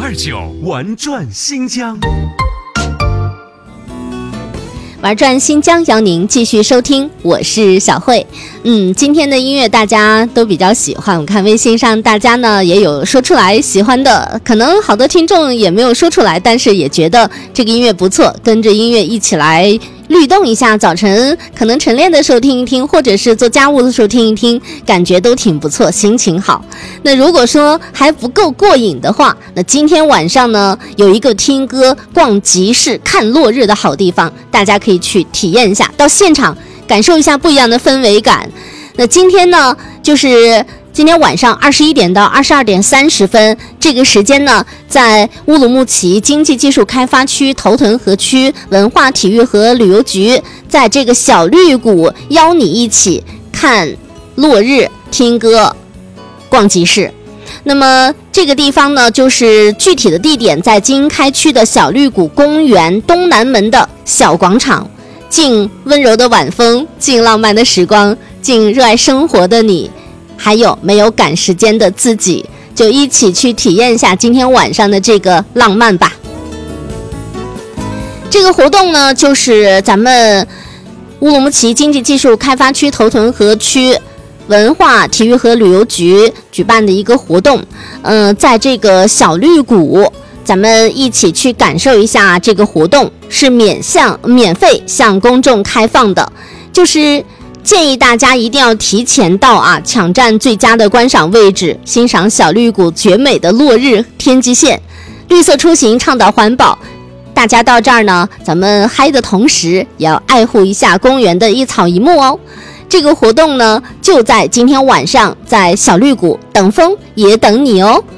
529玩转新疆。 玩转新疆，邀您继续收听，我是小慧。今天的音乐大家都比较喜欢，我看微信上大家呢也有说出来喜欢的，可能好多听众也没有说出来，但是也觉得这个音乐不错，跟着音乐一起来律动一下，早晨可能晨练的时候听一听，或者是做家务的时候听一听，感觉都挺不错，心情好。那如果说还不够过瘾的话，那今天晚上呢有一个听歌、逛集市、看落日的好地方，大家可以去体验一下，到现场感受一下不一样的氛围感。那今天呢就是今天晚上21点到22点30分，这个时间呢，在乌鲁木齐经济技术开发区头屯河区文化体育和旅游局，在这个小绿谷邀你一起看落日、听歌、逛集市。那么这个地方呢，就是具体的地点在经开区的小绿谷公园东南门的小广场。敬温柔的晚风，敬浪漫的时光，敬热爱生活的你，还有没有赶时间的自己，就一起去体验一下今天晚上的这个浪漫吧。这个活动呢，就是咱们乌鲁木齐经济技术开发区头屯河区文化体育和旅游局举办的一个活动。在这个小绿谷，咱们一起去感受一下这个活动，是免费向公众开放的，就是建议大家一定要提前到啊，抢占最佳的观赏位置，欣赏小绿谷绝美的落日天际线。绿色出行，倡导环保，大家到这儿呢，咱们嗨的同时也要爱护一下公园的一草一木哦。这个活动呢，就在今天晚上，在小绿谷，等风也等你哦。